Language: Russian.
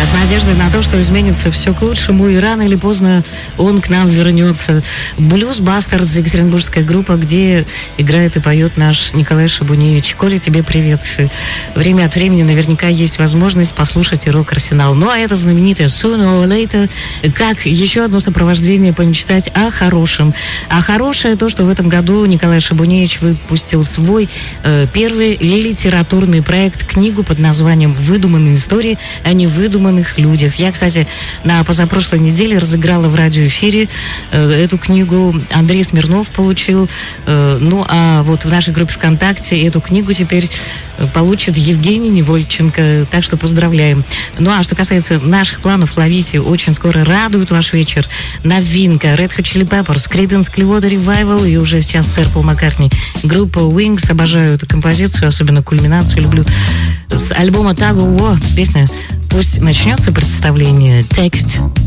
с надеждой на то, что изменится все к лучшему, и рано или поздно он к нам вернется. Blues Bastards, екатеринбургская группа, где играет и поет наш Николай Шабуневич. Коля, тебе привет. Время от времени наверняка есть возможность послушать и рок-арсенал. Ну, а это знаменитое Sooner or Later, как еще одно сопровождение помечтать о хорошем. А хорошее то, что в этом году Николай Шабуневич выпустил свой первый литературный проект, книгу под названием «Выдуманные истории о невыдуманных людях». Я, кстати, на позапрошлой неделе разыграла в радиоэфире эту книгу. Андрей Смирнов получил. Ну, а вот в нашей группе ВКонтакте эту книгу теперь получит Евгений Невольченко. Так что поздравляем. Ну, а что касается наших планов, ловите. Очень скоро радует ваш вечер. Новинка. Red Hot Chili Peppers, Creedence Clearwater Revival и уже сейчас сэр Пол Маккартни. Группа Wings. Обожаю эту композицию, особенно кульминацию люблю. С альбома Tug of War песня «Пусть начнется представление». Text.